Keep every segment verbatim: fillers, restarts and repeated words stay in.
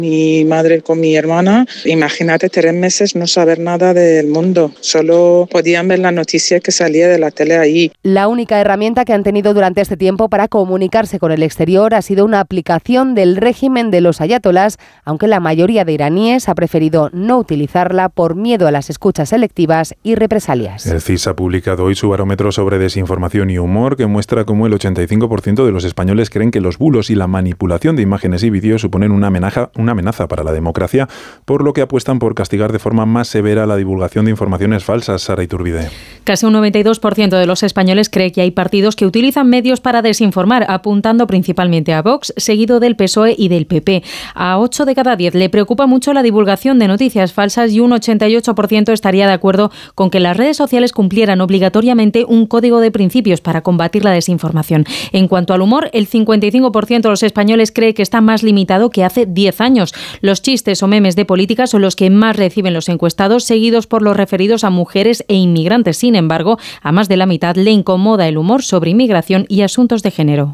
Mi madre con mi hermana, imagínate tres meses no saber nada del mundo, solo podían ver las noticias que salía de la tele ahí. La única herramienta que han tenido durante este tiempo para comunicarse con el exterior ha sido una aplicación del régimen de los ayatolás, aunque la mayoría de iraníes ha preferido no utilizarla por miedo a las escuchas selectivas y represalias. El C I S ha publicado hoy su barómetro sobre desinformación y humor, que muestra cómo el ochenta y cinco por ciento de los españoles creen que los bulos y la manipulación de imágenes y vídeos suponen una amenaza, una amenaza para la democracia, por lo que apuestan por castigar de forma más severa la divulgación de informaciones falsas. Sara Iturbide. Casi un noventa y dos por ciento de los españoles cree que hay partidos que utilizan medios para desinformar, apuntando principalmente a Vox, seguido del P S O E y del P P. A ocho de cada diez le preocupa mucho la divulgación de noticias falsas y un ochenta y ocho por ciento estaría de acuerdo con que las redes sociales cumplieran obligatoriamente un código de principios para combatir la desinformación. En cuanto al humor, el cincuenta y cinco por ciento de los españoles cree que está más limitado que hace diez años. Los chistes o memes de política son los que más reciben los encuestados, seguidos por los referidos a mujeres e inmigrantes. Sin embargo, a más de la mitad le incomoda el humor sobre inmigración y asuntos de género.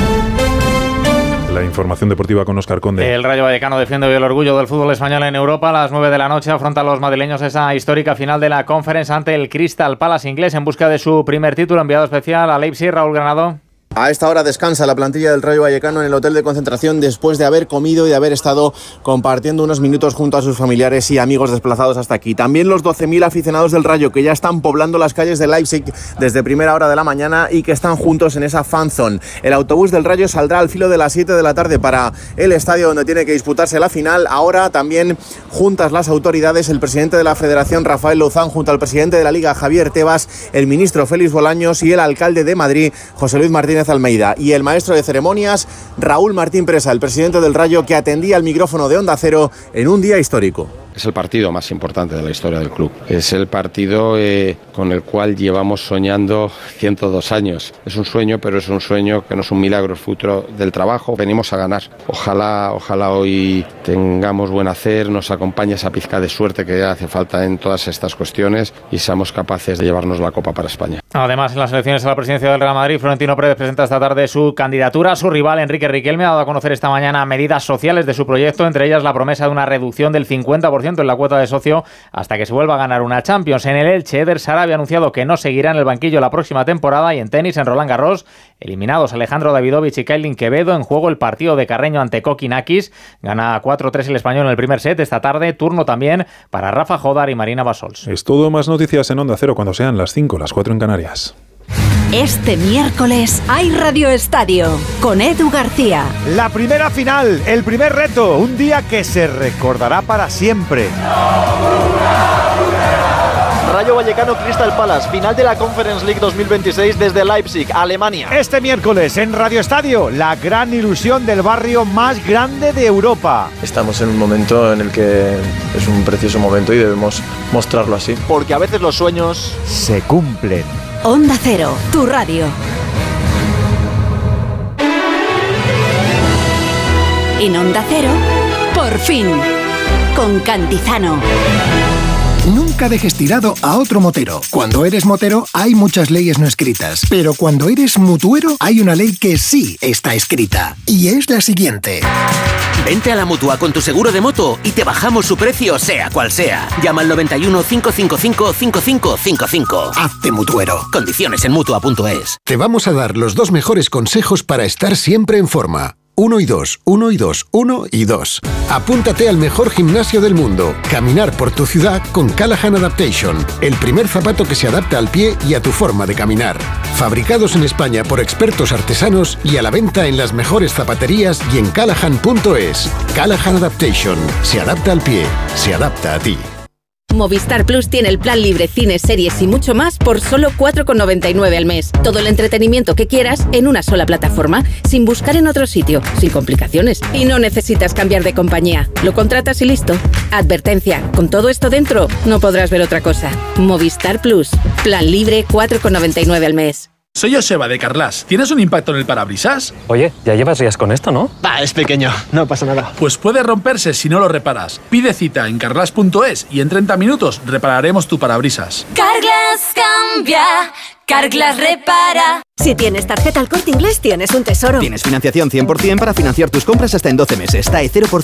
La información deportiva con Óscar Conde. El Rayo Vallecano defiende hoy el orgullo del fútbol español en Europa. A las nueve de la noche afrontan los madrileños esa histórica final de la Conference ante el Crystal Palace inglés en busca de su primer título. Enviado especial a Leipzig, Raúl Granado. A esta hora descansa la plantilla del Rayo Vallecano en el hotel de concentración después de haber comido y de haber estado compartiendo unos minutos junto a sus familiares y amigos desplazados hasta aquí. También los doce mil aficionados del Rayo que ya están poblando las calles de Leipzig desde primera hora de la mañana y que están juntos en esa fanzone. El autobús del Rayo saldrá al filo de las siete de la tarde para el estadio donde tiene que disputarse la final. Ahora también juntas las autoridades, el presidente de la Federación Rafael Lozán junto al presidente de la Liga Javier Tebas, el ministro Félix Bolaños y el alcalde de Madrid José Luis Martínez Almeida y el maestro de ceremonias Raúl Martín Presa, el presidente del Rayo, que atendía al micrófono de Onda Cero en un día histórico. Es el partido más importante de la historia del club. Es el partido eh, con el cual llevamos soñando ciento dos años. Es un sueño, pero es un sueño que no es un milagro, es fruto del trabajo. Venimos a ganar. Ojalá, ojalá hoy tengamos buen hacer, nos acompañe esa pizca de suerte que hace falta en todas estas cuestiones y seamos capaces de llevarnos la Copa para España. Además, en las elecciones a la presidencia del Real Madrid, Florentino Pérez presenta esta tarde su candidatura. Su rival, Enrique Riquelme, ha dado a conocer esta mañana medidas sociales de su proyecto, entre ellas la promesa de una reducción del cincuenta por ciento en la cuota de socio hasta que se vuelva a ganar una Champions. En el Elche, Eder Sarabia ha anunciado que no seguirá en el banquillo la próxima temporada. Y en tenis, en Roland Garros, eliminados Alejandro Davidovich y Kailin Quevedo. En juego el partido de Carreño ante Kokinakis. Gana cuatro tres el español en el primer set. Esta tarde, turno también para Rafa Jodar y Marina Basols. Es todo. Más noticias en Onda Cero cuando sean las cinco, las cuatro en Canarias. Este miércoles hay Radio Estadio con Edu García. La primera final, el primer reto, un día que se recordará para siempre. Rayo Vallecano Crystal Palace, final de la Conference League dos mil veintiséis desde Leipzig, Alemania. Este miércoles en Radio Estadio, la gran ilusión del barrio más grande de Europa. Estamos en un momento en el que es un precioso momento y debemos mostrarlo así. Porque a veces los sueños se cumplen. Onda Cero, tu radio. En Onda Cero, por fin, con Cantizano. Nunca dejes tirado a otro motero. Cuando eres motero hay muchas leyes no escritas, pero cuando eres mutuero hay una ley que sí está escrita, y es la siguiente. Vente a la Mutua con tu seguro de moto y te bajamos su precio sea cual sea. Llama al noventa y uno, cinco cinco cinco, cinco cinco cinco cinco. Hazte mutuero. Condiciones en mutua punto es. Te vamos a dar los dos mejores consejos para estar siempre en forma. Uno y dos, uno y dos, uno y dos. Apúntate al mejor gimnasio del mundo. Caminar por tu ciudad con Callahan Adaptation. El primer zapato que se adapta al pie y a tu forma de caminar. Fabricados en España por expertos artesanos y a la venta en las mejores zapaterías y en callahan punto es. Callahan Adaptation. Se adapta al pie. Se adapta a ti. Movistar Plus tiene el plan libre, cines, series y mucho más por solo cuatro con noventa y nueve al mes. Todo el entretenimiento que quieras en una sola plataforma, sin buscar en otro sitio, sin complicaciones. Y no necesitas cambiar de compañía. Lo contratas y listo. Advertencia, con todo esto dentro, no podrás ver otra cosa. Movistar Plus. Plan libre, cuatro con noventa y nueve al mes. Soy Joseba de Carglass. ¿Tienes un impacto en el parabrisas? Oye, ya llevas días con esto, ¿no? Va, es pequeño, no pasa nada. Pues puede romperse si no lo reparas. Pide cita en carglass punto es y en treinta minutos repararemos tu parabrisas. Carglass cambia, Carglass repara. Si tienes tarjeta El Corte Inglés, tienes un tesoro. Tienes financiación cien por ciento para financiar tus compras hasta en doce meses. T A E cero por ciento.